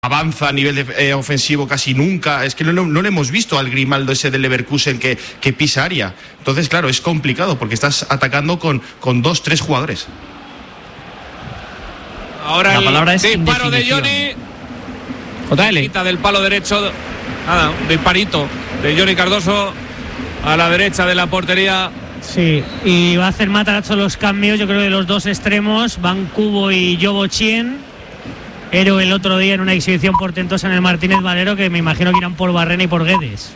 avanza a nivel ofensivo casi nunca. Es que no le hemos visto al Grimaldo ese del Leverkusen que pisa área. Entonces, claro, es complicado porque estás atacando con 2-3 jugadores. Ahora la palabra es disparo de Johnny. JL. Quita del palo derecho. Nada, un disparito de Johnny Cardoso a la derecha de la portería. Sí, y va a hacer Matarazzo los cambios, yo creo, de los dos extremos, Van Cubo y Yobo Chien. Héroe el otro día en una exhibición portentosa en el Martínez Valero, que me imagino que irán por Barrena y por Guedes.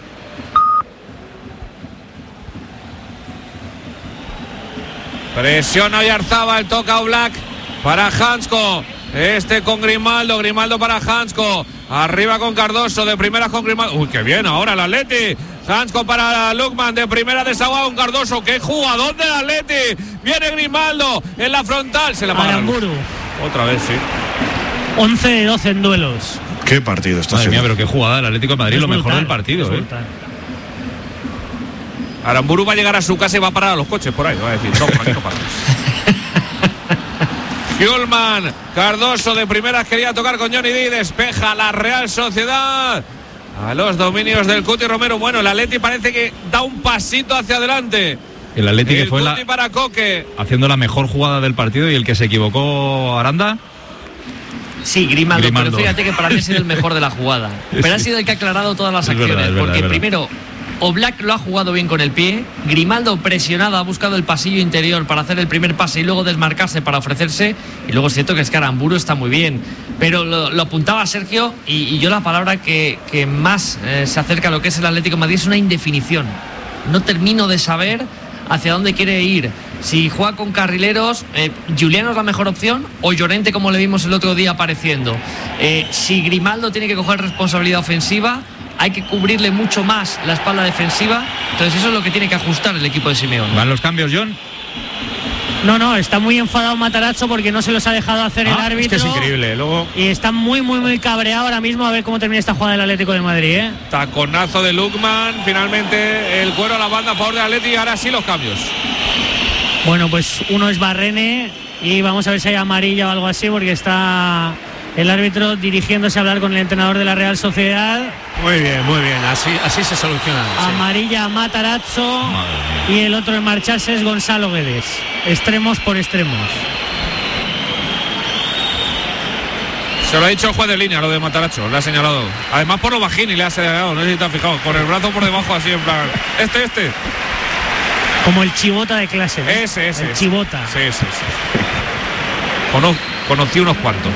Presiona Oyarzábal, toca Oblak para Hansko. Con Grimaldo, Grimaldo para Hansko. Arriba con Cardoso, de primera con Grimaldo. Uy, qué bien ahora el Atleti. Hansko para Lukman, de primera desahogado con Cardoso. ¡Qué jugador del Atleti! Viene Grimaldo en la frontal. Se la para Aramburu. Otra vez, sí. 11 de 12 en duelos. Qué partido está Madre haciendo. mía, pero qué jugada el Atlético de Madrid, lo mejor del partido. Aramburu va a llegar a su casa y va a parar a los coches por ahí. Va a decir, no, por aquí no paras. Hjulman, Cardoso de primeras quería tocar con Johnny D. Despeja la Real Sociedad a los dominios del Cuti Romero. Bueno, el Atleti parece que da un pasito hacia adelante. El Atleti que fue para Coque, haciendo la mejor jugada del partido, y el que se equivocó, Aranda. Sí, Grimaldo, pero fíjate que para mí ha sido el mejor de la jugada. Pero ha sido el que ha aclarado todas las acciones. Porque primero, Oblak lo ha jugado bien con el pie. Grimaldo, presionado, ha buscado el pasillo interior para hacer el primer pase y luego desmarcarse para ofrecerse. Y luego es cierto que Aramburu está muy bien. Pero lo apuntaba Sergio, y yo la palabra que más se acerca a lo que es el Atlético de Madrid es una indefinición. No termino de saber hacia dónde quiere ir. Si juega con carrileros, Juliano es la mejor opción, o Llorente, como le vimos el otro día apareciendo. Si Grimaldo tiene que coger responsabilidad ofensiva, hay que cubrirle mucho más la espalda defensiva. Entonces eso es lo que tiene que ajustar el equipo de Simeone. ¿Van los cambios, John? No, está muy enfadado Matarazzo porque no se los ha dejado hacer el árbitro. Es que es increíble. Luego, y está muy cabreado ahora mismo a ver cómo termina esta jugada del Atlético de Madrid. Taconazo de Lukman. Finalmente el cuero a la banda a favor de Atleti. Y ahora sí los cambios. Bueno, pues uno es Barrene y vamos a ver si hay amarilla o algo así, porque está el árbitro dirigiéndose a hablar con el entrenador de la Real Sociedad. Muy bien, así se soluciona. Amarilla a Matarazzo, y el otro en marcharse es Gonzalo Guedes. Extremos por extremos. Se lo ha dicho el juez de línea, lo de Matarazzo, le ha señalado. Además por lo bajín y le ha señalado, no sé si te has fijado, con el brazo por debajo así en plan. Este. Como el chivota de clase, ¿no? Ese. El chivota. Sí. Conocí unos cuantos.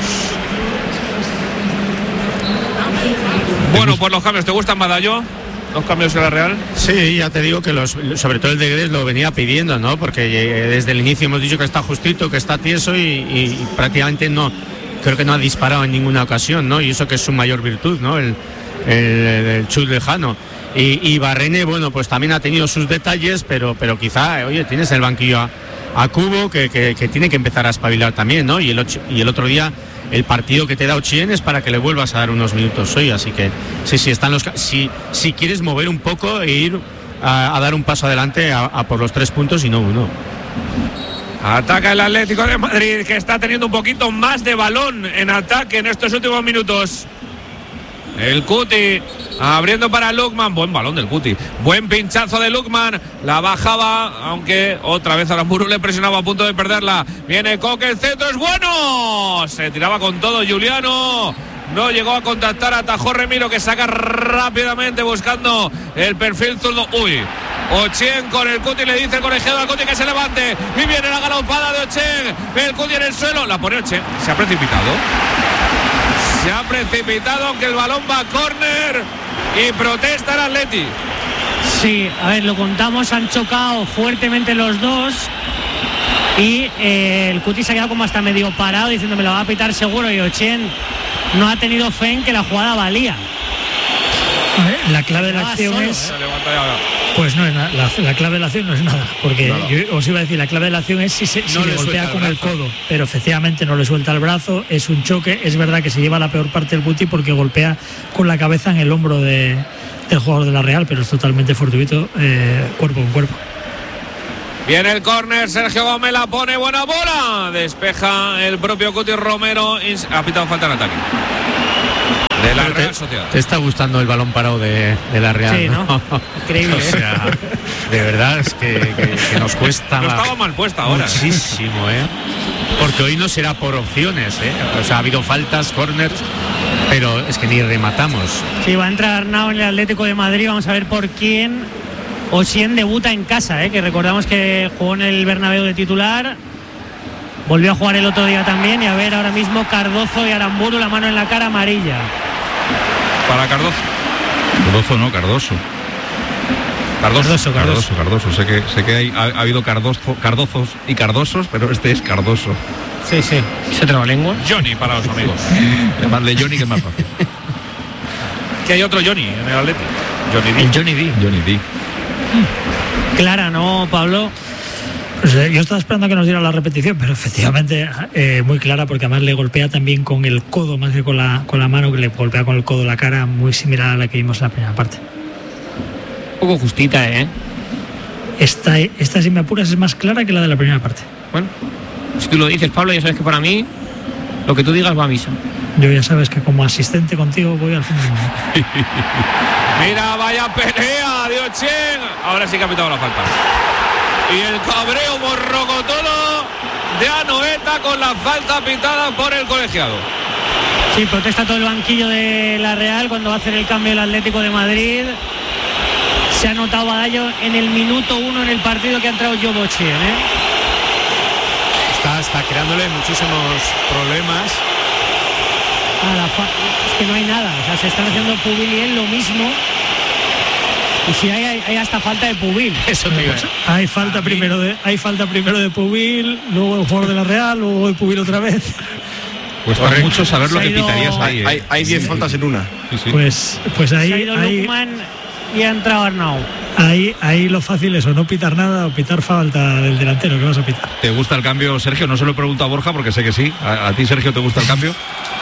Bueno, pues los cambios, ¿te gustan, Badallo? ¿Los cambios de la Real? Sí, ya te digo que sobre todo el de Guedes lo venía pidiendo, ¿no? Porque desde el inicio hemos dicho que está justito, que está tieso y prácticamente no, creo que no ha disparado en ninguna ocasión, ¿no? Y eso que es su mayor virtud, ¿no? El chut lejano. Y Barrene, bueno, pues también ha tenido sus detalles, pero quizá, oye, tienes el banquillo a Cubo que tiene que empezar a espabilar también, ¿no? Y el otro día el partido que te da Ochien es para que le vuelvas a dar unos minutos hoy, así que sí, están si quieres mover un poco e ir a dar un paso adelante a por los 3 puntos y no uno. Ataca el Atlético de Madrid, que está teniendo un poquito más de balón en ataque en estos últimos minutos. El Cuti abriendo para Lukman. Buen balón del Cuti. Buen pinchazo de Lukman. La bajaba, aunque otra vez Aramburu le presionaba a punto de perderla. Viene Coque, el centro es bueno. Se tiraba con todo Juliano. No llegó a contactar, atajó Remiro, que saca rápidamente buscando el perfil zurdo. Uy. Ochien con el Cuti, le dice el colegiado al Cuti que se levante. Y viene la galopada de Ochien. El Cuti en el suelo. La pone Ochien. Se ha precipitado. Aunque el balón va a córner y protesta el Atleti. Sí, a ver, lo contamos, han chocado fuertemente los dos y el Cuti se ha quedado como hasta medio parado diciendo me la va a pitar seguro, y Ochien no ha tenido fe en que la jugada valía. A ver, la clave de la acción es... Pues no es nada, la clave de la acción no es nada, porque yo os iba a decir, la clave de la acción es si le golpea con el codo, pero efectivamente no le suelta el brazo, es un choque. Es verdad que se lleva la peor parte del Cuti porque golpea con la cabeza en el hombro del jugador de la Real, pero es totalmente fortuito, cuerpo con cuerpo. Viene el córner, Sergio Gómez la pone, buena bola, despeja el propio Cuti Romero, ha pitado falta en ataque. de la Real Sociedad. Te está gustando el balón parado de la Real, sí, ¿no? Increíble. O sea, de verdad es que nos cuesta. No estaba mal puesta ahora. Muchísimo, porque hoy no será por opciones, O sea, ha habido faltas, corners, pero es que ni rematamos. Sí, va a entrar Arnau en el Atlético de Madrid. Vamos a ver por quién Ossien debuta en casa, que recordamos que jugó en el Bernabéu de titular. Volvió a jugar el otro día también. Y a ver ahora mismo Cardozo y Aramburu, la mano en la cara, amarilla. Para Cardozo. Cardoso. Sé que ha habido Cardozos y Cardosos, pero este es Cardoso. Sí. ¿Se trabalengua? Johnny para los amigos. Llamarle Johnny, que es más fácil. Que hay otro Johnny en el Atlético. Johnny D. Clara, ¿no, Pablo? Pues, yo estaba esperando que nos diera la repetición, pero efectivamente muy clara, porque además le golpea también con el codo más que con la mano, que le golpea con el codo la cara, muy similar a la que vimos en la primera parte. Un poco justita, Esta, si me apuras, es más clara que la de la primera parte. Bueno, si tú lo dices, Pablo, ya sabes que para mí lo que tú digas va a misa. Yo ya sabes que como asistente contigo voy al fin del mundo. Mira, vaya pelea de Ossien. Ahora sí que ha pitado la falta. Y el cabreo morrocotono de Anoeta con la falta pitada por el colegiado. Sí, protesta todo el banquillo de la Real cuando va a hacer el cambio el Atlético de Madrid. Se ha notado Badallo en el minuto 1 en el partido que ha entrado Yobo Ossien, Está creándole muchísimos problemas. Es que no hay nada, o sea, se están haciendo Pubil y él lo mismo. Y si hay hasta falta de Pubil. Eso te iba a decir. Hay falta primero de Pubil, luego el jugador de la Real, luego de Pubil otra vez. Cuesta mucho saber lo que pitarías ahí. Hay 10 faltas en una. Sí. Pues ahí. Se ha ido Lukman y ha entrado Arnau. Ahí lo fácil es o no pitar nada o pitar falta del delantero. ¿Qué vas a pitar? ¿Te gusta el cambio, Sergio? No se lo pregunto a Borja porque sé que sí. ¿A ti, Sergio, te gusta el cambio?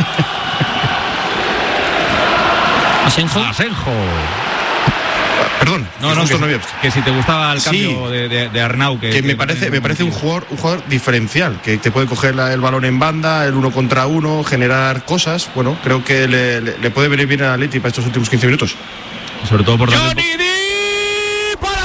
Asenjo. Perdón, que si te gustaba el cambio de Arnau, que me parece un jugador diferencial, que te puede coger el balón en banda, el 1 contra 1, generar cosas. Bueno, creo que le puede venir bien al Atleti para estos últimos 15 minutos. Sobre todo por Johnny D para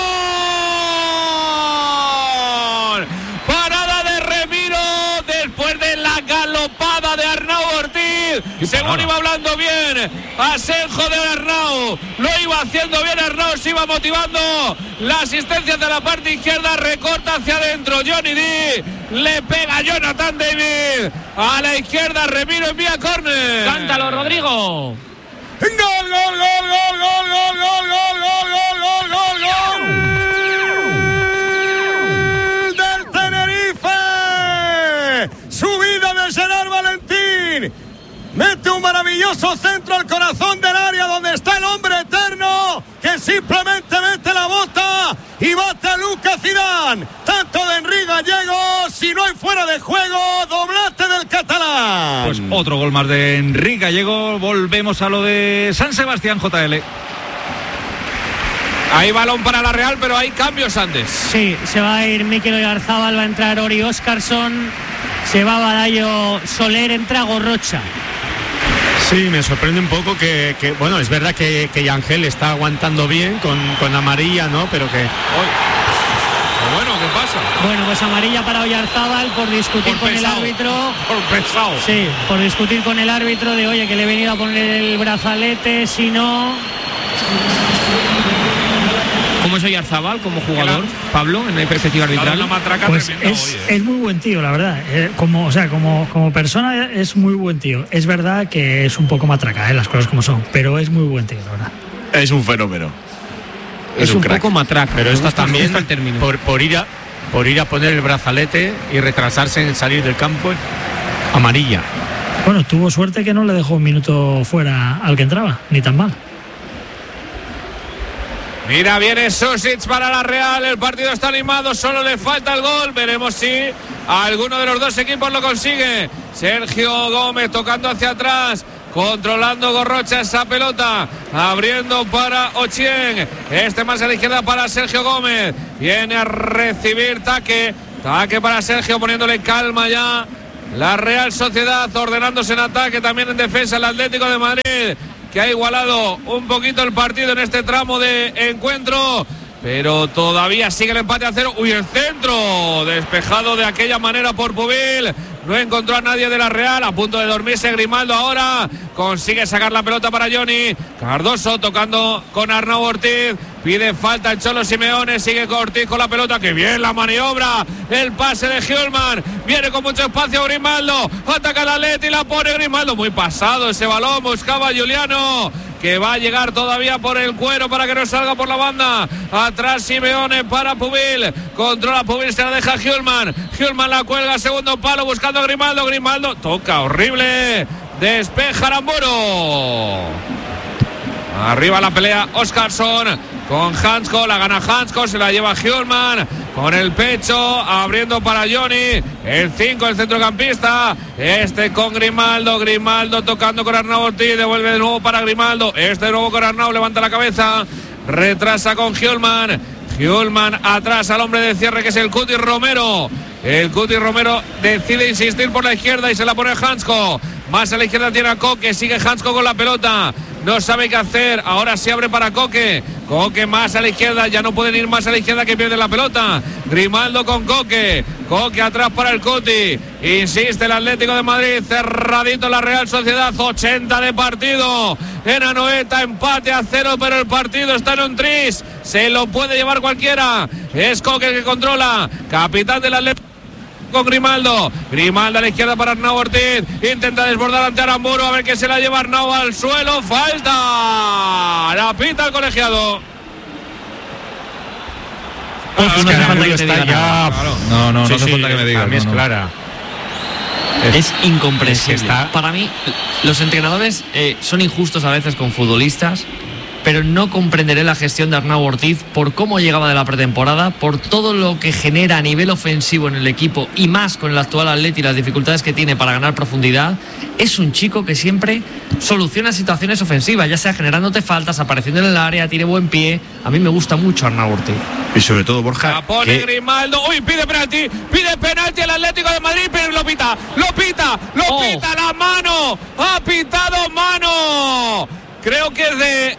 gol. Parada de Remiro después de la galopada de Arnau Ortiz. Según iba hablando bien Asenjo de Arnau, lo iba haciendo bien Arnau, se iba motivando. La asistencia de la parte izquierda, recorta hacia adentro Johnny D, le pega a Jonathan David a la izquierda, Remiro envía córner. Cántalo, Rodrigo. ¡Gol, gol, gol, gol, gol, gol, gol, gol, gol, gol, gol, gol! ¡Del Tenerife! ¡Subida de Gerard Valentín! Mete un maravilloso centro al corazón del área donde está el hombre eterno que simplemente mete la bota y bate a Lucas Zidane. Tanto de Henry Gallego, si no hay fuera de juego, doblete del catalán. Pues otro gol más de Henry Gallego. Volvemos a lo de San Sebastián, JL. Hay balón para la Real, pero hay cambios antes. Sí, se va a ir Mikel Oyarzábal, va a entrar Ori Óscarson, se va Badallo Soler, entra Gorrocha. Sí, me sorprende un poco que bueno, es verdad que Yangel está aguantando bien con amarilla, ¿no? Pero que... Bueno, ¿qué pasa? Bueno, pues amarilla para Oyarzábal por discutir con el árbitro. Por pesado. Sí, por discutir con el árbitro de, oye, que le he venido a poner el brazalete, si no... ¿Cómo es Oyarzábal como jugador, Pablo, en perspectiva arbitral? Pues es muy buen tío, la verdad. Como persona es muy buen tío. Es verdad que es un poco matraca, las cosas como son, pero es muy buen tío, la verdad. Es un fenómeno. Es un poco matraca. Pero esto también el término. Por ir a poner el brazalete y retrasarse en salir del campo, amarilla. Bueno, tuvo suerte que no le dejó un minuto fuera al que entraba, ni tan mal. Mira, viene Sosic para la Real, el partido está animado, solo le falta el gol, veremos si alguno de los dos equipos lo consigue. Sergio Gómez tocando hacia atrás, controlando Gorrocha esa pelota, abriendo para Ossien, este más a la izquierda para Sergio Gómez, viene a recibir taque para Sergio, poniéndole calma ya la Real Sociedad, ordenándose en ataque, también en defensa el Atlético de Madrid, que ha igualado un poquito el partido en este tramo de encuentro, pero todavía sigue el empate a 0. El centro despejado de aquella manera por Pubil. No encontró a nadie de la Real. A punto de dormirse Grimaldo ahora. Consigue sacar la pelota para Johnny. Cardoso tocando con Arnau Ortiz. Pide falta el Cholo Simeone. Sigue Ortiz con la pelota. ¡Qué bien la maniobra! El pase de Hjulmand. Viene con mucho espacio Grimaldo. Ataca el Atleti y la pone Grimaldo. Muy pasado ese balón. Buscaba a Juliano, que va a llegar todavía por el cuero para que no salga por la banda. Atrás Simeone para Pubil. Controla Pubil, se la deja Hjulmand. Hjulmand la cuelga, segundo palo, buscando a Grimaldo. Grimaldo toca horrible. Despeja Aramburu. Arriba la pelea Óscarsson con Hansko, la gana Hansko, se la lleva Hjulmand con el pecho, abriendo para Johnny, el 5, el centrocampista, con Grimaldo. Grimaldo tocando con Arnau Ortiz, devuelve de nuevo para Grimaldo, de nuevo con Arnau, levanta la cabeza, retrasa con Hjulmand. Hjulmand atrás al hombre de cierre, que es el Cuti Romero. El Cuti Romero decide insistir por la izquierda y se la pone Hansko. Más a la izquierda tiene a Koke, sigue Hansko con la pelota. No sabe qué hacer, ahora se abre para Koke. Koke más a la izquierda, ya no pueden ir más a la izquierda, que pierde la pelota. Grimaldo con Koke. Koke atrás para el Cuti. Insiste el Atlético de Madrid, cerradito la Real Sociedad, 80 de partido. En Anoeta, empate a 0, pero el partido está en un tris. Se lo puede llevar cualquiera. Es Koke el que controla, capitán del Atlético con Grimaldo. Grimaldo a la izquierda para Arnau Ortiz. Intenta desbordar ante Aramburu, a ver qué se la lleva Arnau al suelo. Falta. La pita el colegiado. No hace falta que te diga nada. No hace falta que me diga. A mí es clara. Es incomprensible. Es que está... Para mí, los entrenadores son injustos a veces con futbolistas, pero no comprenderé la gestión de Arnau Ortiz por cómo llegaba de la pretemporada, por todo lo que genera a nivel ofensivo en el equipo y más con el actual Atleti y las dificultades que tiene para ganar profundidad. Es un chico que siempre soluciona situaciones ofensivas, ya sea generándote faltas, apareciendo en el área, tiene buen pie. A mí me gusta mucho Arnau Ortiz. Y sobre todo Borja. La pone Grimaldo. Uy, pide penalti al Atlético de Madrid, pero lo pita, la mano. Ha pitado mano. Creo que es de...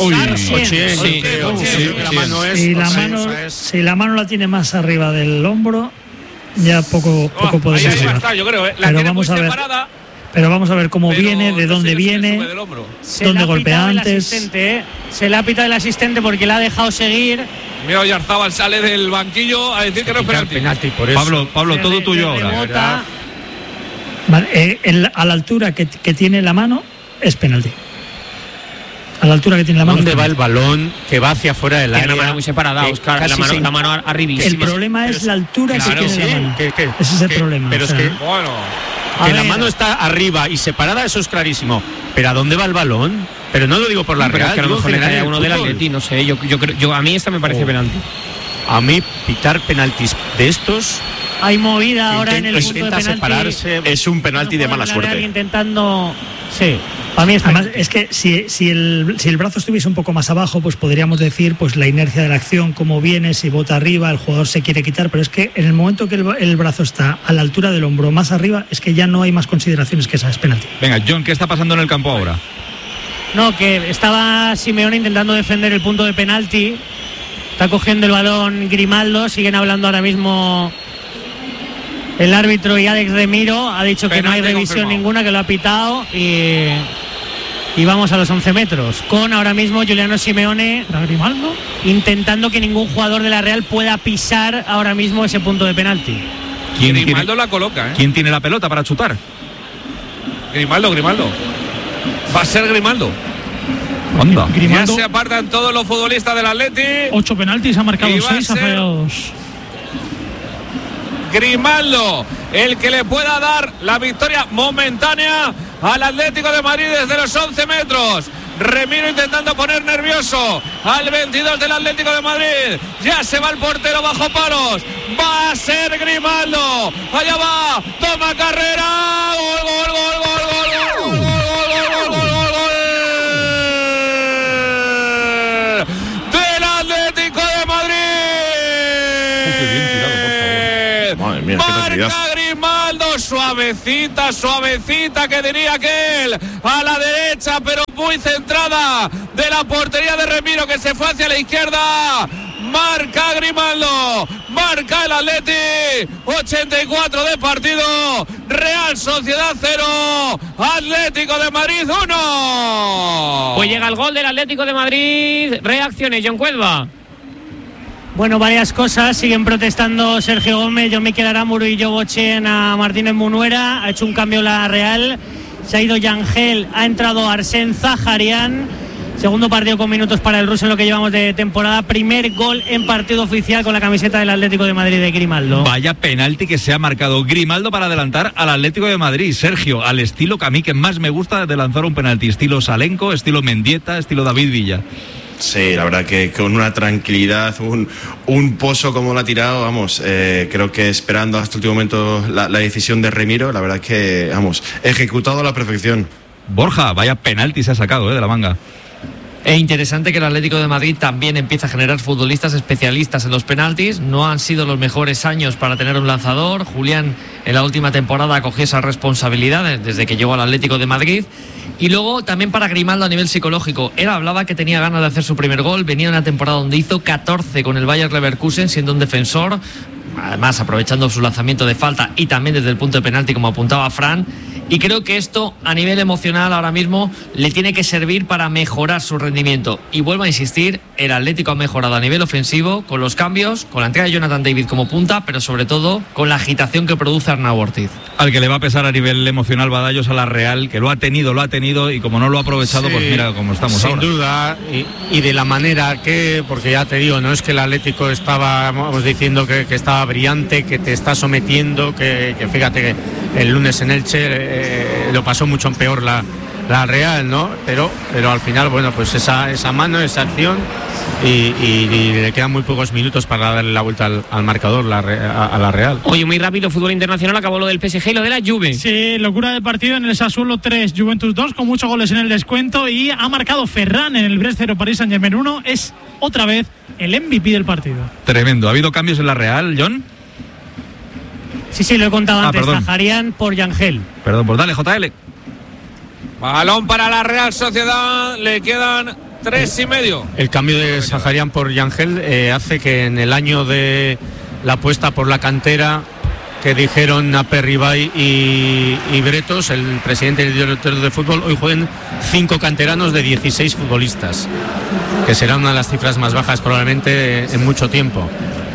Si la mano la tiene más arriba del hombro, ya poco podemos hablar. Yo creo, pero vamos a ver. Pero vamos a ver cómo viene, de dónde viene, dónde golpea antes. Se le ha pitado el asistente porque le ha dejado seguir. Mira, Oyarzábal sale del banquillo a decir que no es penalti. Por eso. Pablo, todo tuyo ahora. Vale, a la altura que tiene la mano es penalti. A la altura que tiene la mano. ¿Dónde va el balón que va hacia afuera del área? Tiene la mano muy separada, Óscar. La mano arribísima. El problema es la altura que tiene la mano. Ese es el problema. Pero es que, que la mano está arriba y separada, eso es clarísimo. ¿Pero a dónde va el balón? Pero no lo digo por la Real. Que a lo mejor le cae a uno del Atleti, no sé. Yo a mí esta me parece penalti. A mí pitar penaltis de estos... Hay movida ahora en el punto de penalti. Separarse. Es un penalti de mala suerte. Intentando... Sí. Para mí además, es que si el brazo estuviese un poco más abajo, pues podríamos decir pues la inercia de la acción, cómo viene, si bota arriba, el jugador se quiere quitar, pero es que en el momento que el brazo está a la altura del hombro más arriba, es que ya no hay más consideraciones que esa, es penalti. Venga, John, ¿qué está pasando en el campo ahora? No, que estaba Simeone intentando defender el punto de penalti, está cogiendo el balón Grimaldo, siguen hablando ahora mismo el árbitro y Alex Remiro, ha dicho que no hay revisión ninguna, que lo ha pitado y vamos a los 11 metros, con ahora mismo Juliano Simeone Grimaldo intentando que ningún jugador de la Real pueda pisar ahora mismo ese punto de penalti. Grimaldo la coloca, ¿Quién tiene la pelota para chutar? Grimaldo. Va a ser Grimaldo. Anda. Ya se apartan todos los futbolistas del Atleti. 8 penaltis, ha marcado 6, ha fallado 2. Grimaldo, el que le pueda dar la victoria momentánea al Atlético de Madrid desde los 11 metros. Remiro intentando poner nervioso al 22 del Atlético de Madrid. Ya se va el portero bajo palos. Va a ser Grimaldo. Allá va. Toma carrera. Gol. Del Atlético de Madrid. Madre mía, qué tranquilidad. Marca Grimaldo, suavecita, que diría aquel, a la derecha, pero muy centrada de la portería de Remiro, que se fue hacia la izquierda. Marca Grimaldo, marca el Atleti. 84 de partido, Real Sociedad 0, Atlético de Madrid 1. Pues llega el gol del Atlético de Madrid. Reacciones, John Cuelva. Bueno, varias cosas. Siguen protestando Sergio Gómez, John Miquel Aramuro y Jobochen a Martínez Munuera. Ha hecho un cambio la Real. Se ha ido Yangel, ha entrado Arsène Zaharian. Segundo partido con minutos para el ruso en lo que llevamos de temporada. Primer gol en partido oficial con la camiseta del Atlético de Madrid de Grimaldo. Vaya penalti que se ha marcado Grimaldo para adelantar al Atlético de Madrid. Sergio, al estilo que a mí que más me gusta de lanzar un penalti. Estilo Salenco, estilo Mendieta, estilo David Villa. Sí, la verdad que con una tranquilidad, un pozo como lo ha tirado, vamos, creo que esperando hasta el último momento la decisión de Remiro, la verdad que, vamos, ejecutado a la perfección. Borja, vaya penalti se ha sacado de la manga. Es interesante que el Atlético de Madrid también empieza a generar futbolistas especialistas en los penaltis. No han sido los mejores años para tener un lanzador. Julián en la última temporada cogió esa responsabilidad desde que llegó al Atlético de Madrid. Y luego también para Grimaldo a nivel psicológico. Él hablaba que tenía ganas de hacer su primer gol. Venía una temporada donde hizo 14 con el Bayer Leverkusen siendo un defensor. Además aprovechando su lanzamiento de falta y también desde el punto de penalti como apuntaba Fran. Y creo que esto a nivel emocional ahora mismo le tiene que servir para mejorar su rendimiento. Y vuelvo a insistir, el Atlético ha mejorado a nivel ofensivo con los cambios, con la entrega de Jonathan David como punta, pero sobre todo con la agitación que produce Arnau Ortiz. Al que le va a pesar a nivel emocional Badallos a la Real, que lo ha tenido y como no lo ha aprovechado, sí, pues mira cómo estamos sin ahora. Sin duda, y de la manera que, porque ya te digo, no es que el Atlético estábamos diciendo que estaba brillante, que te está sometiendo, que fíjate que el lunes en Elche lo pasó mucho peor la Real, ¿no? Pero al final, bueno, pues esa mano, esa acción y le quedan muy pocos minutos para darle la vuelta al marcador a la Real. Oye, muy rápido, fútbol internacional, acabó lo del PSG y lo de la Juve. Sí, locura del partido en el Sassuolo 3, Juventus 2, con muchos goles en el descuento, y ha marcado Ferran en el Brest 0, Paris Saint-Germain 1, es otra vez el MVP del partido. Tremendo. ¿Ha habido cambios en la Real, John? Sí, lo he contado antes. Zaharian por Yangel. Perdón, pues dale, JL. Balón para la Real Sociedad, le quedan 3,5. El cambio de Zaharian por Yangel hace que en el año de la apuesta por la cantera que dijeron a Perribay y Bretos, el presidente y el director de fútbol, hoy jueguen 5 canteranos de 16 futbolistas, que será una de las cifras más bajas probablemente en mucho tiempo.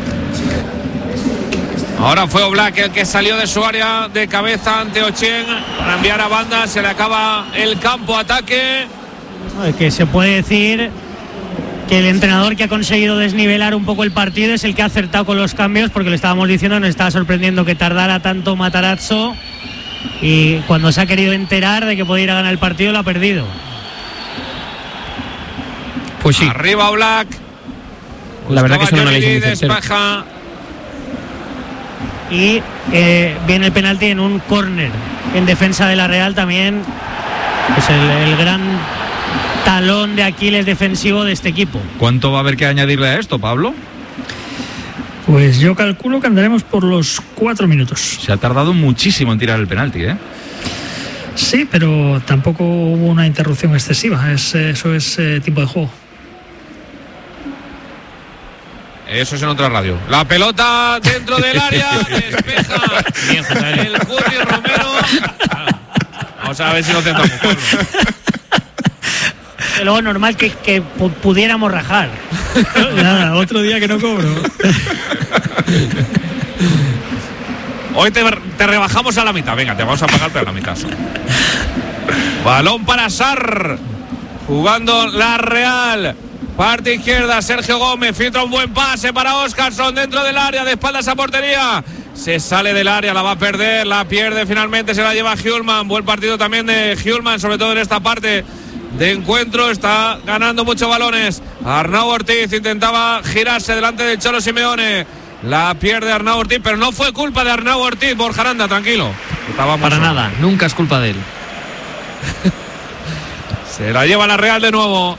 Ahora fue Oblak el que salió de su área de cabeza ante Ochen para enviar a banda. Se le acaba el campo ataque. Que se puede decir que el entrenador que ha conseguido desnivelar un poco el partido es el que ha acertado con los cambios, porque le estábamos diciendo, nos estaba sorprendiendo que tardara tanto Matarazzo, y cuando se ha querido enterar de que podía ir a ganar el partido lo ha perdido. Pues sí. Arriba Oblak. La verdad que es una análisis despeja. Y viene el penalti en un córner en defensa de la Real también. Es el gran talón de Aquiles defensivo de este equipo. ¿Cuánto va a haber que añadirle a esto, Pablo? Pues yo calculo que andaremos por los 4 minutos. Se ha tardado muchísimo en tirar el penalti, ¿eh? Sí, pero tampoco hubo una interrupción excesiva. Eso es tipo de juego. Eso es en otra radio. La pelota dentro del área, despeja el Curry Romero. Vamos a ver si lo tentamos. Luego normal que pudiéramos rajar. Nada, otro día que no cobro. Hoy te rebajamos a la mitad. Venga, te vamos a pagar pero a la mitad. Balón para Sarr. Jugando la Real. Parte izquierda, Sergio Gómez, filtra un buen pase para Óscarson dentro del área, de espaldas a portería. Se sale del área, la va a perder, la pierde finalmente, se la lleva Hjulman. Buen partido también de Hjulman, sobre todo en esta parte de encuentro. Está ganando muchos balones. Arnau Ortiz intentaba girarse delante del Cholo Simeone. La pierde Arnau Ortiz, pero no fue culpa de Arnau Ortiz. Borja Aranda, tranquilo. Para nada, nunca es culpa de él. Se la lleva la Real de nuevo.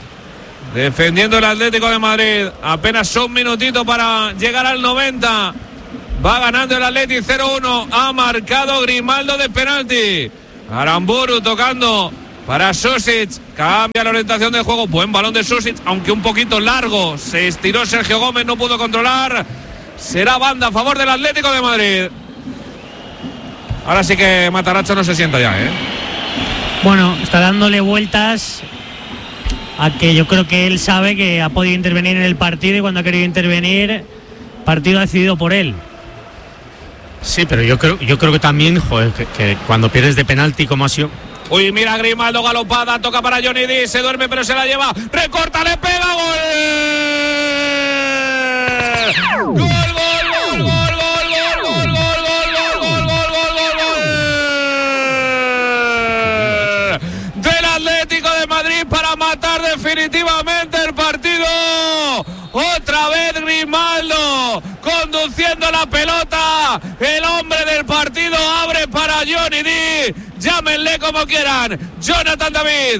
Defendiendo el Atlético de Madrid. Apenas un minutito para llegar al 90. Va ganando el Atleti 0-1. Ha marcado Grimaldo de penalti. Aramburu tocando para Susic. Cambia la orientación de juego. Buen balón de Susic, aunque un poquito largo. Se estiró Sergio Gómez, no pudo controlar. Será banda a favor del Atlético de Madrid. Ahora sí que Matarazzo no se sienta ya, ¿eh? Bueno, está dándole vueltas a que yo creo que él sabe que ha podido intervenir en el partido y cuando ha querido intervenir, partido decidido por él. Sí, pero yo creo que también, joder, que cuando pierdes de penalti como ha sido. Uy, mira Grimaldo galopada, toca para Johnny D, se duerme pero se la lleva, recorta, le pega, gol. Gol, gol, gol, gol, gol, gol, gol, gol, gol, gol, gol, gol del Atlético de Madrid para matar definitivamente el partido. Otra vez Grimaldo conduciendo la pelota. El hombre del partido abre para Johnny D. Llámenle como quieran. Jonathan David,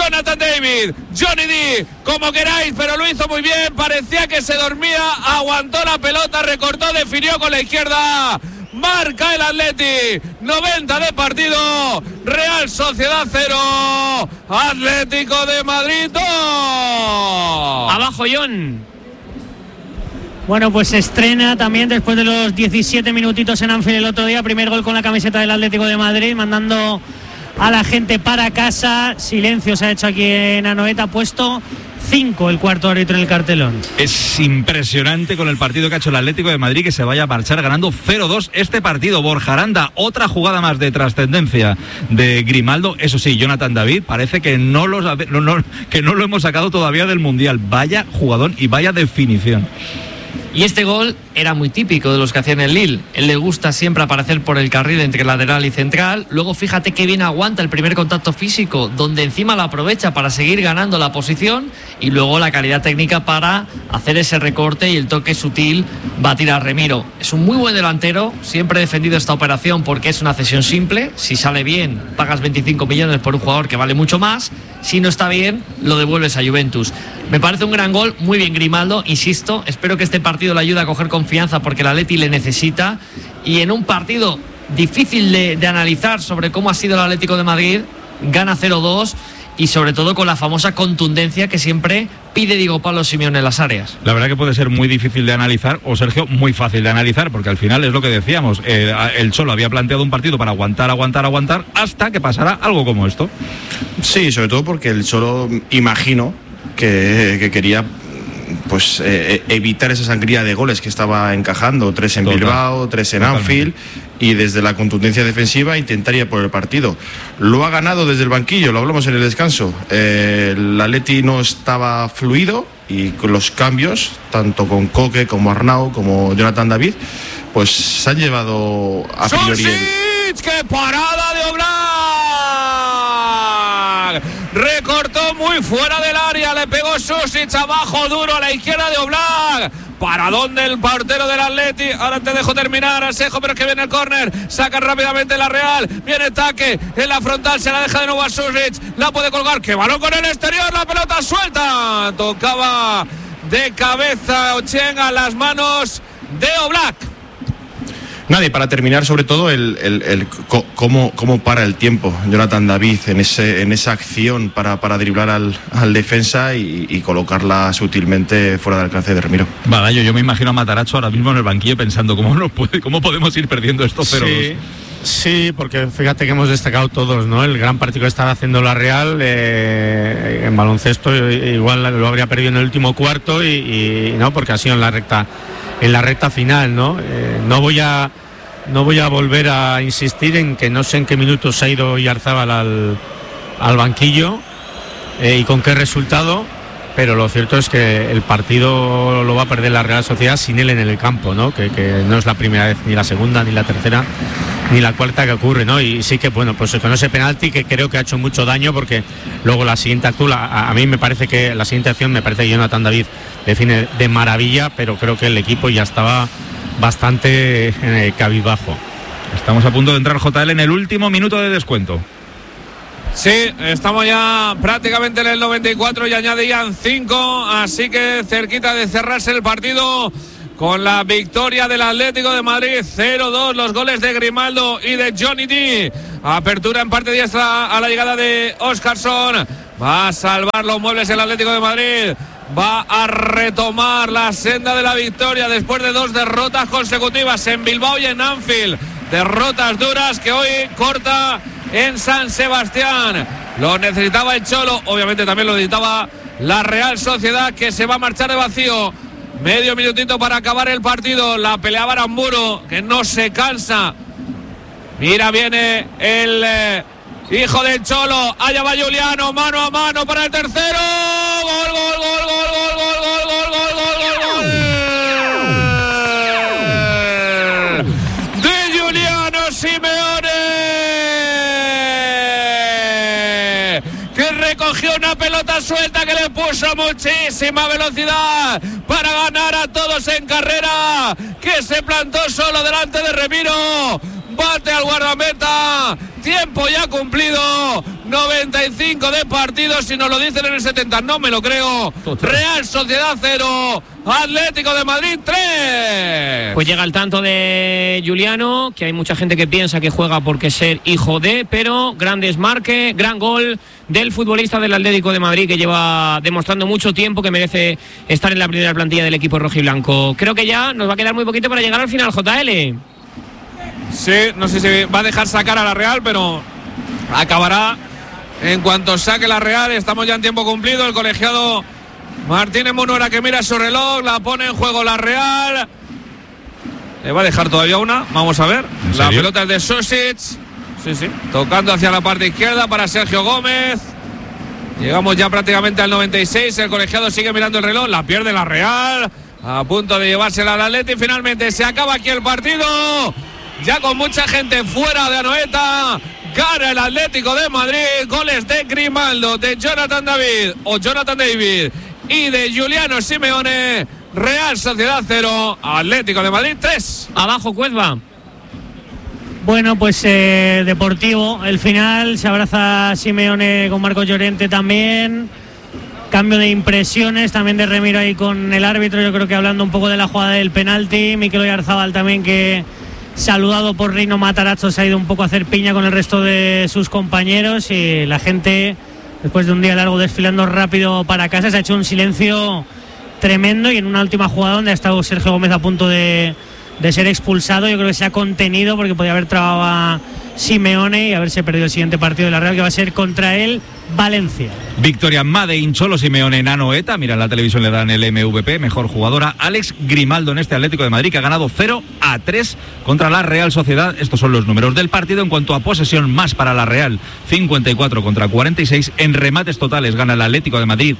Johnny D, como queráis, pero lo hizo muy bien. Parecía que se dormía, aguantó la pelota, recortó, definió con la izquierda. Marca el Atleti, 90 de partido. Real Sociedad 0, Atlético de Madrid 2. Abajo, John. Bueno, pues se estrena también después de los 17 minutitos en Anfield el otro día. Primer gol con la camiseta del Atlético de Madrid, mandando a la gente para casa. Silencio se ha hecho aquí en Anoeta, puesto 5 el cuarto árbitro en el cartelón. Es impresionante con el partido que ha hecho el Atlético de Madrid, que se vaya a marchar ganando 0-2 este partido. Borja Aranda, otra jugada más de trascendencia de Grimaldo. Eso sí, Jonathan David parece que no lo hemos sacado todavía del Mundial. Vaya jugador y vaya definición. Y este gol era muy típico de los que hacían el Lille. Él le gusta siempre aparecer por el carril entre lateral y central. Luego fíjate que bien aguanta el primer contacto físico, donde encima lo aprovecha para seguir ganando la posición, y luego la calidad técnica para hacer ese recorte y el toque sutil va a tirar Remiro. Es un muy buen delantero, siempre he defendido esta operación porque es una cesión simple. Si sale bien, pagas 25 millones por un jugador que vale mucho más. Si no está bien, lo devuelves a Juventus. Me parece un gran gol, muy bien Grimaldo, insisto, espero que este partido le ayude a coger confianza porque el Atleti le necesita, y en un partido difícil de analizar sobre cómo ha sido el Atlético de Madrid, gana 0-2 y sobre todo con la famosa contundencia que siempre pide Diego Pablo Simeone en las áreas. La verdad que puede ser muy difícil de analizar, o Sergio, muy fácil de analizar, porque al final es lo que decíamos, el Cholo había planteado un partido para aguantar, hasta que pasara algo como esto. Sí, sobre todo porque el Cholo, imagino que quería pues evitar esa sangría de goles que estaba encajando, 3 en Bilbao, 3 en Anfield, y desde la contundencia defensiva intentar ir por el partido. Lo ha ganado desde el banquillo, lo hablamos en el descanso. El Atleti no estaba fluido y con los cambios, tanto con Coque como Arnau como Jonathan David, pues se han llevado a priori. ¡Qué parada de Oblak! Recortó muy fuera del área, le pegó Susic abajo duro a la izquierda de Oblak. ¿Para dónde el portero del Atleti? Ahora te dejo terminar, Asejo, pero es que viene el córner. Saca rápidamente la Real. Viene Taque en la frontal, se la deja de nuevo a Susic. La puede colgar. ¡Qué balón con el exterior! La pelota suelta. Tocaba de cabeza Ochen a las manos de Oblak. Nada, y para terminar, sobre todo, cómo para el tiempo Jonathan David en esa acción para driblar al defensa y colocarla sutilmente fuera del alcance de Remiro. Vale, yo me imagino a Matarazzo ahora mismo en el banquillo pensando cómo podemos ir perdiendo estos 0-2. Sí, porque fíjate que hemos destacado todos, ¿no? El gran partido que estaba haciendo la Real en baloncesto, igual lo habría perdido en el último cuarto y no, porque ha sido en la recta final, ¿no? No voy a volver a insistir en que no sé en qué minutos se ha ido Oyarzábal al banquillo y con qué resultado, pero lo cierto es que el partido lo va a perder la Real Sociedad sin él en el campo, ¿no? Que no es la primera vez, ni la segunda, ni la tercera, ni la cuarta que ocurre, ¿no? Y sí que, bueno, pues con ese penalti que creo que ha hecho mucho daño, porque luego la siguiente acción, a mí me parece que la siguiente acción, me parece que Jonathan David define de maravilla, pero creo que el equipo ya estaba bastante cabizbajo. Estamos a punto de entrar, JL, en el último minuto de descuento. Sí, estamos ya prácticamente en el 94 y añadían 5, así que cerquita de cerrarse el partido. con la victoria del Atlético de Madrid. 0-2 los goles de Grimaldo y de Johnny D. Apertura en parte diestra a la llegada de Óscarson. Va a salvar los muebles el Atlético de Madrid. Va a retomar la senda de la victoria después de 2 derrotas consecutivas en Bilbao y en Anfield. Derrotas duras que hoy corta en San Sebastián. Lo necesitaba el Cholo, obviamente también lo necesitaba la Real Sociedad, que se va a marchar de vacío. Medio minutito para acabar el partido. La peleaba Aramburu, que no se cansa. Mira, viene el hijo del Cholo. Allá va Juliano, mano a mano para el tercero. Gol, gol, gol, gol, gol, gol, gol, gol, gol, gol, gol, gol. De Juliano Simeone, que recogió una pelota suelta que le puso muchísima velocidad para ganar a todos en carrera, que se plantó solo delante de Remiro. Bate al guardameta. Tiempo ya cumplido. 95 de partido. Si nos lo dicen en el 70, no me lo creo. Real Sociedad 0, Atlético de Madrid 3. Pues llega el tanto de Juliano, que hay mucha gente que piensa que juega porque ser hijo de, pero gran desmarque, gran gol del futbolista del Atlético de Madrid, que lleva demostrando mucho tiempo que merece estar en la primera plantilla del equipo rojiblanco. Creo que ya nos va a quedar muy poquito para llegar al final, JL. Sí, no sé si va a dejar sacar a la Real, pero acabará en cuanto saque la Real. Estamos ya en tiempo cumplido. El colegiado Martínez Munuera, que mira su reloj, la pone en juego la Real. Le va a dejar todavía una, vamos a ver. La pelota es de Sosic. Sí, tocando hacia la parte izquierda para Sergio Gómez. Llegamos ya prácticamente al 96. El colegiado sigue mirando el reloj, la pierde la Real, a punto de llevársela al Atleti. Finalmente se acaba aquí el partido, ya con mucha gente fuera de Anoeta. Gana el Atlético de Madrid. Goles de Grimaldo, de Jonathan David y de Juliano Simeone. Real Sociedad 0, Atlético de Madrid 3. Abajo Cuezba. Bueno, pues Deportivo, el final, se abraza Simeone con Marcos Llorente también. Cambio de impresiones también de Remiro ahí con el árbitro. Yo creo que hablando un poco de la jugada del penalti. Mikel Oyarzabal también, que saludado por Rino Matarazzo, se ha ido un poco a hacer piña con el resto de sus compañeros, y la gente, después de un día largo desfilando rápido para casa, se ha hecho un silencio tremendo. Y en una última jugada donde ha estado Sergio Gómez a punto de ser expulsado, yo creo que se ha contenido porque podía haber trabado a Simeone y haberse perdido el siguiente partido de la Real, que va a ser contra el Valencia. Victoria Made in Cholo Simeone en Anoeta. Mira, en la televisión le dan el MVP, mejor jugadora. Alex Grimaldo en este Atlético de Madrid, que ha ganado 0-3 contra la Real Sociedad. Estos son los números del partido. En cuanto a posesión, más para la Real, 54 contra 46. En remates totales gana el Atlético de Madrid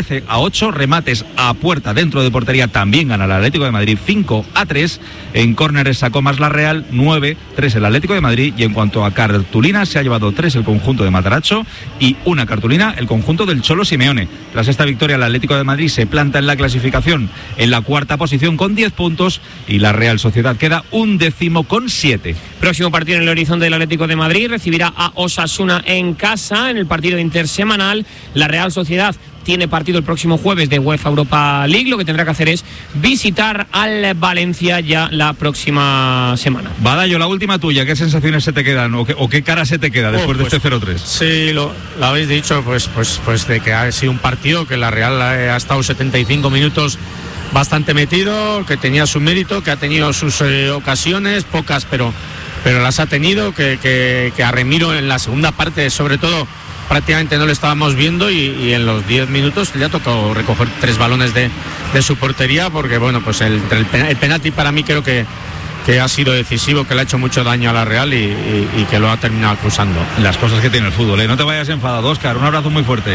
13-8. Remates a puerta dentro de portería también gana el Atlético de Madrid 5-3. En córneres sacó más la Real, 9-3 el Atlético de Madrid. Y en cuanto a cartulinas, se ha llevado 3 el conjunto de Matarazzo y una cartulina el conjunto del Cholo Simeone. Tras esta victoria, el Atlético de Madrid se planta en la clasificación en la cuarta posición con 10 puntos y la Real Sociedad queda 11º con 7. Próximo partido en el horizonte del Atlético de Madrid, recibirá a Osasuna en casa en el partido intersemanal. La Real Sociedad tiene partido el próximo jueves de UEFA Europa League. Lo que tendrá que hacer es visitar al Valencia ya la próxima semana. Badallo, la última tuya, ¿qué sensaciones se te quedan o qué cara se te queda después de este 0-3? Sí, lo habéis dicho, pues de que ha sido un partido que la Real ha estado 75 minutos bastante metido, que tenía su mérito, que ha tenido sus ocasiones, pocas, pero las ha tenido, que a Remiro en la segunda parte, sobre todo, prácticamente no lo estábamos viendo, y en los 10 minutos le ha tocado recoger 3 balones de su portería, porque bueno, pues el penalti para mí creo que ha sido decisivo, que le ha hecho mucho daño a la Real y que lo ha terminado acusando. Las cosas que tiene el fútbol, ¿eh? No te vayas enfadado, Óscar, un abrazo muy fuerte.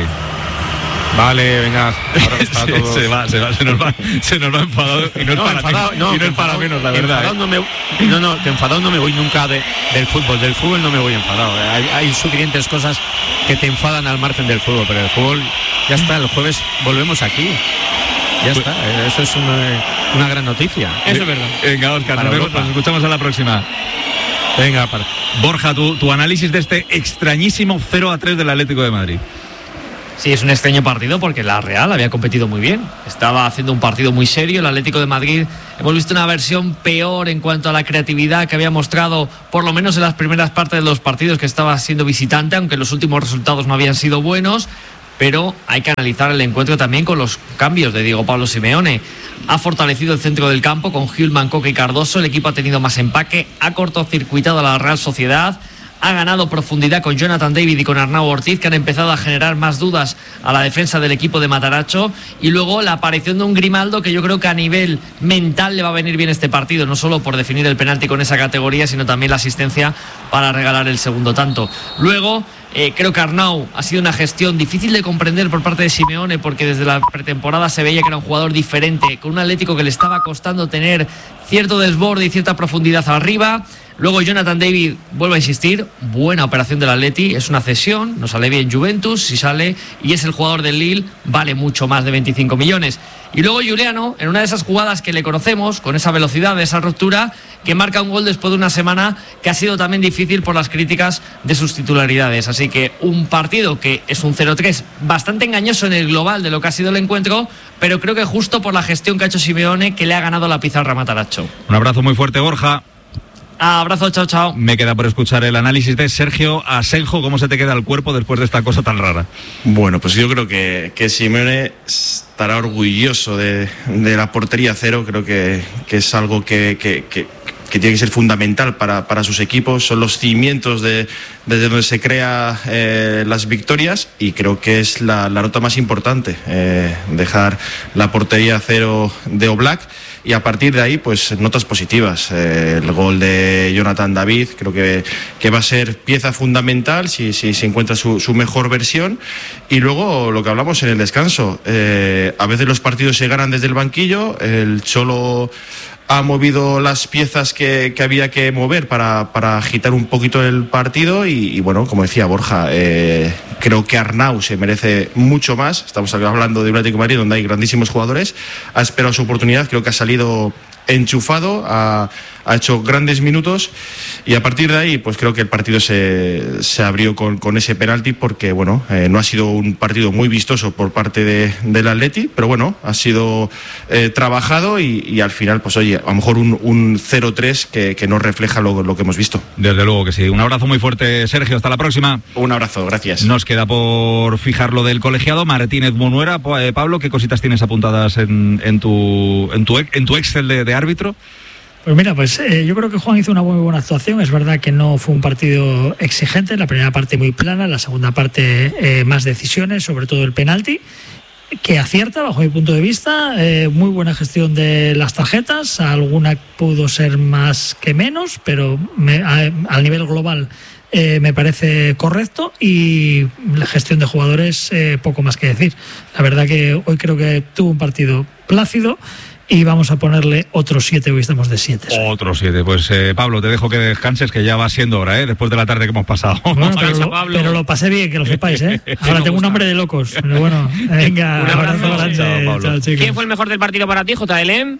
Vale, venga, abrazos para todos. Se nos va enfadado y no es para menos, la verdad. Que enfadado no me voy nunca del fútbol no me voy enfadado. Hay suficientes cosas que te enfadan al margen del fútbol, pero el fútbol ya está, el jueves volvemos aquí. Ya está, eso es una gran noticia. Eso es verdad. Venga, Óscar, nos escuchamos a la próxima. Venga, Borja, tu análisis de este extrañísimo 0-3 del Atlético de Madrid. Sí, es un extraño partido porque la Real había competido muy bien. Estaba haciendo un partido muy serio. El Atlético de Madrid, hemos visto una versión peor en cuanto a la creatividad que había mostrado, por lo menos en las primeras partes de los partidos que estaba siendo visitante, aunque los últimos resultados no habían sido buenos. Pero hay que analizar el encuentro también con los cambios de Diego Pablo Simeone. Ha fortalecido el centro del campo con Hjulman, Coque y Cardoso. El equipo ha tenido más empaque, ha cortocircuitado a la Real Sociedad. Ha ganado profundidad con Jonathan David y con Arnau Ortiz, que han empezado a generar más dudas a la defensa del equipo de Mataracho. Y luego la aparición de un Grimaldo que yo creo que a nivel mental le va a venir bien este partido, no solo por definir el penalti con esa categoría, sino también la asistencia para regalar el segundo tanto. Luego creo que Arnau ha sido una gestión difícil de comprender por parte de Simeone, porque desde la pretemporada se veía que era un jugador diferente, con un Atlético que le estaba costando tener cierto desborde y cierta profundidad arriba. Luego Jonathan David, vuelvo a insistir, buena operación del Atleti, es una cesión, no sale bien Juventus, si sale y es el jugador del Lille, vale mucho más de 25 millones. Y luego Juliano, en una de esas jugadas que le conocemos, con esa velocidad, esa ruptura, que marca un gol después de una semana que ha sido también difícil por las críticas de sus titularidades. Así que un partido que es un 0-3 bastante engañoso en el global de lo que ha sido el encuentro, pero creo que justo por la gestión que ha hecho Simeone, que le ha ganado la pizarra a Mataracho. Un abrazo muy fuerte, Borja. Abrazo, chao, chao. Me queda por escuchar el análisis de Sergio Asenjo. ¿Cómo se te queda el cuerpo después de esta cosa tan rara? Bueno, pues yo creo que Simeone estará orgulloso de la portería cero. Creo que es algo que tiene que ser fundamental para sus equipos. Son los cimientos desde donde se crean las victorias, y creo que es la nota más importante, dejar la portería cero de Oblak. Y a partir de ahí, pues notas positivas. El gol de Jonathan David creo que va a ser pieza fundamental si se encuentra su mejor versión. Y luego lo que hablamos en el descanso, a veces los partidos se ganan desde el banquillo. El Cholo ha movido las piezas que había que mover para agitar un poquito el partido y bueno, como decía Borja, creo que Arnau se merece mucho más. Estamos hablando de un Atlético de Madrid donde hay grandísimos jugadores. Ha esperado su oportunidad, creo que ha salido enchufado, ha hecho grandes minutos, y a partir de ahí pues creo que el partido se abrió con ese penalti, porque bueno, no ha sido un partido muy vistoso por parte del Atleti, pero bueno, ha sido trabajado y al final pues oye, a lo mejor un 0-3 que no refleja lo que hemos visto. Desde luego que sí. Un abrazo muy fuerte, Sergio, hasta la próxima. Un abrazo, gracias. Nos queda por fijar lo del colegiado Martínez Munuera. Pablo, ¿qué cositas tienes apuntadas en tu Excel de árbitro? Pues mira, yo creo que Juan hizo una muy buena actuación. Es verdad que no fue un partido exigente, la primera parte muy plana, la segunda parte más decisiones, sobre todo el penalti, que acierta bajo mi punto de vista. Muy buena gestión de las tarjetas, alguna pudo ser más que menos, pero al nivel global me parece correcto, y la gestión de jugadores poco más que decir. La verdad que hoy creo que tuvo un partido plácido, y vamos a ponerle otros 7, hoy estamos de 7. Otros 7, pues Pablo, te dejo que descanses, que ya va siendo hora, después de la tarde que hemos pasado. Bueno, pero lo pasé bien, que lo sepáis, Ahora tengo un hombre de locos, pero bueno, venga, un abrazo grande. Chao, chicos. ¿Quién fue el mejor del partido para ti, JL?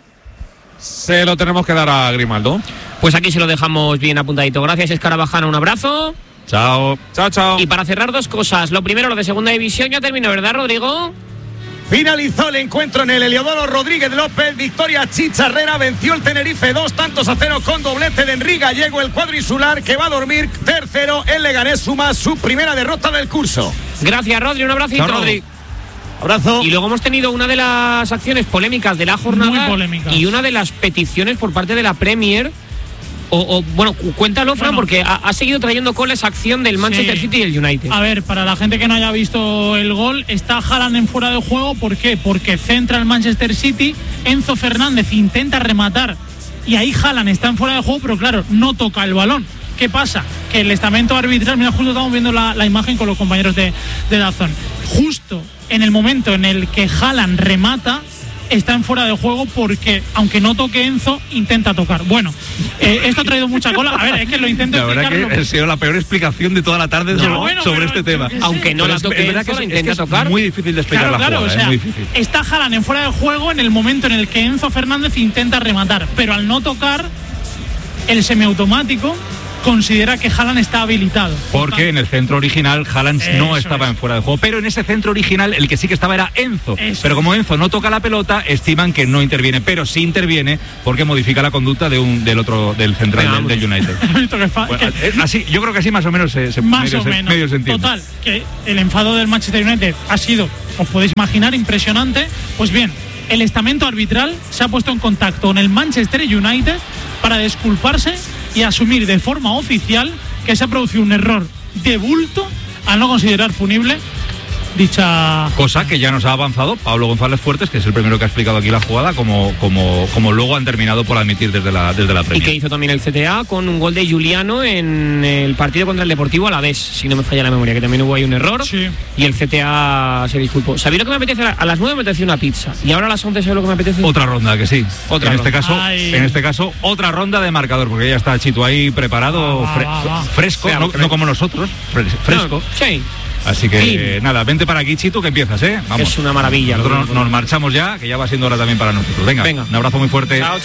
Se lo tenemos que dar a Grimaldo. Pues aquí se lo dejamos bien apuntadito. Gracias, Escarabajana, un abrazo. Chao. Chao, chao. Y para cerrar, dos cosas. Lo primero, lo de segunda división ya terminó, ¿verdad, Rodrigo? Finalizó el encuentro en el Heliodoro Rodríguez López. Victoria Chicharrera, venció el Tenerife 2-0 con doblete de Enrique Gallego. El cuadrisular, que va a dormir tercero. El Leganés suma su primera derrota del curso. Gracias, Rodri, un abracito. Chao, Rodri. Abrazo. Y luego hemos tenido una de las acciones polémicas de la jornada. Muy polémicas. Y una de las peticiones por parte de la Premier. Bueno, cuéntalo, Fran, porque ha seguido trayendo cola esa acción del Manchester City y el United. A ver, para la gente que no haya visto el gol, está Haaland en fuera de juego. ¿Por qué? Porque centra el Manchester City, Enzo Fernández intenta rematar y ahí Haaland está en fuera de juego, pero claro, no toca el balón. ¿Qué pasa? Que el estamento arbitral, mira, justo estamos viendo la imagen con los compañeros de DAZN, justo en el momento en el que Haaland remata, está en fuera de juego, porque aunque no toque Enzo, intenta tocar. Bueno, esto ha traído mucha cola. A ver, es que lo intento explicar. La verdad que ha sido la peor explicación de toda la tarde sobre este tema. Aunque no la toque Enzo, lo intenta tocar. Es muy difícil de explicar la jugada, o sea, es muy difícil. Está Haaland en fuera de juego en el momento en el que Enzo Fernández intenta rematar, pero al no tocar, el semiautomático considera que Haaland está habilitado. Porque en el centro original Haaland no estaba en fuera de juego, pero en ese centro original el que sí que estaba era Enzo. Pero como Enzo no toca la pelota, estiman que no interviene, pero sí interviene porque modifica la conducta del central del United. Así, yo creo que así más o menos se medio se entiende. Total, que el enfado del Manchester United ha sido, os podéis imaginar, impresionante. Pues bien, el estamento arbitral se ha puesto en contacto con el Manchester United para disculparse y asumir de forma oficial que se ha producido un error de bulto al no considerar punible dicha cosa, que ya nos ha avanzado Pablo González Fuertes, que es el primero que ha explicado aquí la jugada, como luego han terminado por admitir desde la Premier. Y que hizo también el CTA con un gol de Juliano en el partido contra el Deportivo Alavés, si no me falla la memoria, que también hubo ahí un error, y el CTA se disculpó. ¿Sabéis lo que me apetece? A las 9 me apetece una pizza, y ahora a las 11 ¿sabes lo que me apetece? Otra ronda, que sí. En este caso otra ronda de marcador, porque ya está Chito ahí preparado, fresco, no como nosotros, fresco. Sí. Así que nada, vente para aquí, Chito, que empiezas, Vamos. Es una maravilla. Nosotros nos marchamos ya, que ya va siendo hora también para nosotros. Venga. Un abrazo muy fuerte. Chao.